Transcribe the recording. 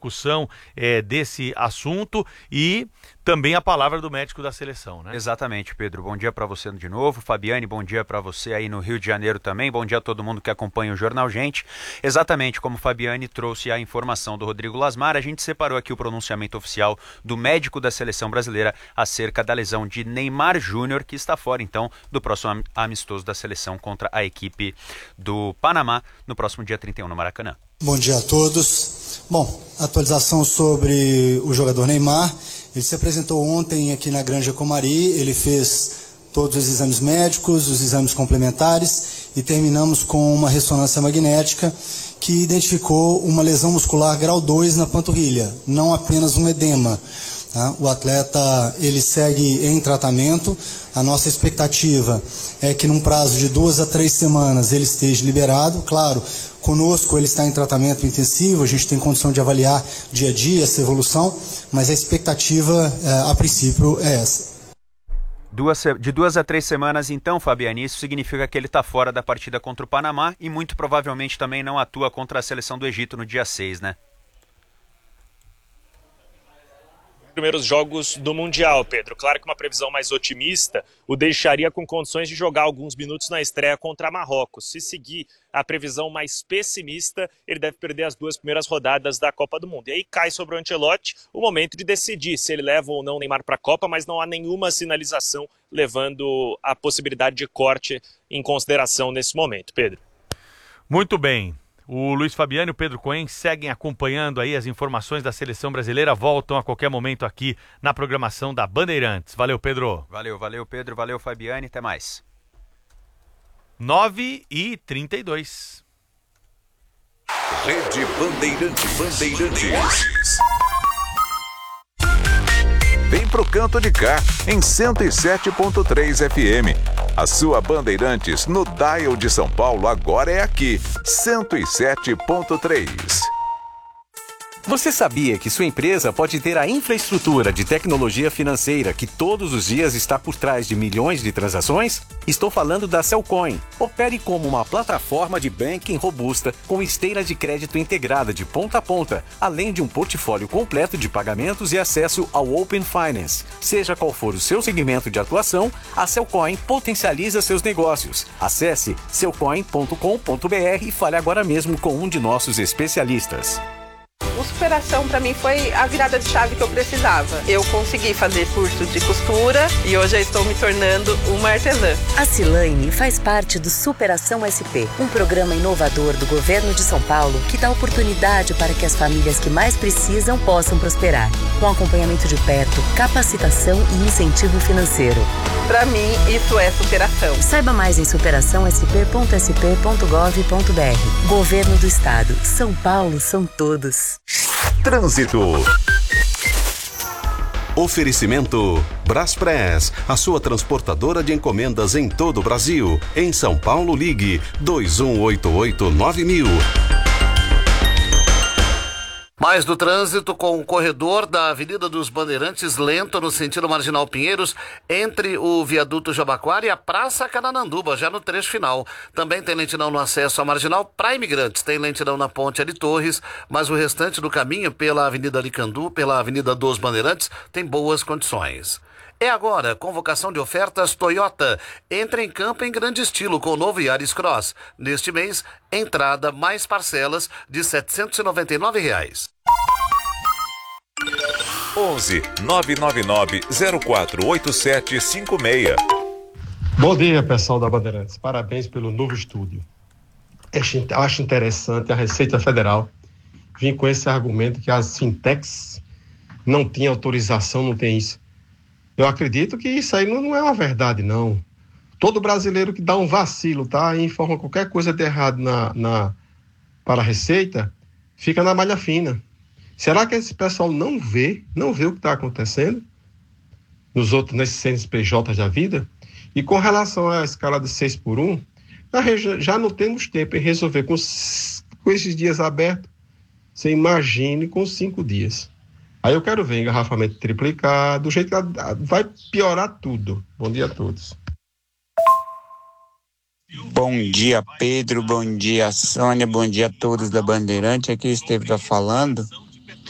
repercussão desse assunto e também a palavra do médico da seleção, né? Exatamente, Pedro. Bom dia para você de novo. Fabiane, bom dia para você aí no Rio de Janeiro também. Bom dia a todo mundo que acompanha o Jornal Gente. Exatamente como Fabiane trouxe a informação do Rodrigo Lasmar, a gente separou aqui o pronunciamento oficial do médico da seleção brasileira acerca da lesão de Neymar Júnior, que está fora então do próximo amistoso da seleção contra a equipe do Panamá no próximo dia 31 no Maracanã. Bom dia a todos. Bom, atualização sobre o jogador Neymar. Ele se apresentou ontem aqui na Granja Comari, ele fez todos os exames médicos, os exames complementares e terminamos com uma ressonância magnética que identificou uma lesão muscular grau 2 na panturrilha, não apenas um edema. Tá? O atleta ele segue em tratamento, a nossa expectativa é que num prazo de 2 a 3 semanas ele esteja liberado, claro. Conosco ele está em tratamento intensivo, a gente tem condição de avaliar dia a dia essa evolução, mas a expectativa, a princípio, é essa. De 2 a 3 semanas, então, Fabiane, isso significa que ele está fora da partida contra o Panamá e muito provavelmente também não atua contra a seleção do Egito no dia 6, né? Primeiros jogos do Mundial, Pedro. Claro que uma previsão mais otimista o deixaria com condições de jogar alguns minutos na estreia contra Marrocos. Se seguir a previsão mais pessimista, ele deve perder as 2 primeiras rodadas da Copa do Mundo. E aí cai sobre o Ancelotti o momento de decidir se ele leva ou não o Neymar para a Copa, mas não há nenhuma sinalização levando a possibilidade de corte em consideração nesse momento, Pedro. Muito bem. O Luiz Fabiano e o Pedro Cohen seguem acompanhando aí as informações da seleção brasileira, voltam a qualquer momento aqui na programação da Bandeirantes. Valeu, Pedro. Valeu, Pedro. Valeu, Fabiane. Até mais. 9h32. Rede Bandeirantes. Vem pro canto de cá, em 107.3 FM. A sua Bandeirantes no dial de São Paulo agora é aqui, 107.3. Você sabia que sua empresa pode ter a infraestrutura de tecnologia financeira que todos os dias está por trás de milhões de transações? Estou falando da Cellcoin. Opere como uma plataforma de banking robusta com esteira de crédito integrada de ponta a ponta, além de um portfólio completo de pagamentos e acesso ao Open Finance. Seja qual for o seu segmento de atuação, a Cellcoin potencializa seus negócios. Acesse cellcoin.com.br e fale agora mesmo com um de nossos especialistas. O Superação para mim foi a virada de chave que eu precisava. Eu consegui fazer curso de costura e hoje eu estou me tornando uma artesã. A Cilaine faz parte do Superação SP, um programa inovador do governo de São Paulo que dá oportunidade para que as famílias que mais precisam possam prosperar, com acompanhamento de perto, capacitação e incentivo financeiro. Para mim, isso é superação. Saiba mais em superaçãosp.sp.gov.br. Governo do Estado. São Paulo são todos. Trânsito. Oferecimento Braspress, a sua transportadora de encomendas em todo o Brasil. Em São Paulo, ligue 2188-9000. Mais do trânsito com o corredor da Avenida dos Bandeirantes lento no sentido Marginal Pinheiros, entre o viaduto Jabaquara e a Praça Canananduba, já no trecho final. Também tem lentidão no acesso à Marginal para imigrantes, tem lentidão na Ponte Ali Torres, mas o restante do caminho pela Avenida Aricandu, pela Avenida dos Bandeirantes, tem boas condições. É agora, convocação de ofertas Toyota. Entra em campo em grande estilo com o novo Yaris Cross. Neste mês, entrada mais parcelas de R$ 799. 11 999 048756. Bom dia, pessoal da Bandeirantes. Parabéns pelo novo estúdio. Acho interessante a Receita Federal vir com esse argumento que as fintechs não tinham autorização, não tem isso. Eu acredito que isso aí não é uma verdade, não. Todo brasileiro que dá um vacilo, tá? E informa qualquer coisa de errado para a Receita, fica na malha fina. Será que esse pessoal não vê o que está acontecendo nesses CNPJ da vida? E com relação à escala de 6 por 1, já não temos tempo em resolver com esses dias abertos. Você imagine com 5 dias. Aí eu quero ver engarrafamento triplicado, do jeito que vai piorar tudo. Bom dia a todos. Bom dia, Pedro. Bom dia, Sônia. Bom dia a todos da Bandeirante. Aqui o Esteve está falando.